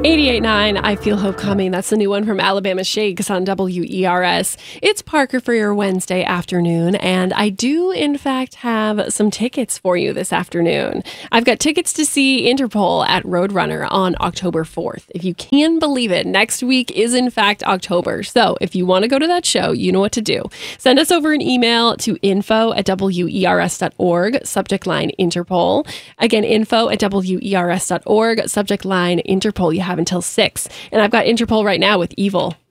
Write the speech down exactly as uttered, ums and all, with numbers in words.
eighty-eight point nine, I Feel Hope Coming. That's the new one from Alabama Shakes on W E R S. It's Parker for your Wednesday afternoon, and I do, in fact, have some tickets for you this afternoon. I've got tickets to see Interpol at Roadrunner on October fourth. If you can believe it, next week is, in fact, October. So if you want to go to that show, you know what to do. Send us over an email to info at W E R S dot org, subject line Interpol. Again, info at W E R S dot org, subject line Interpol. You have until six. And I've got Interpol right now with Evil.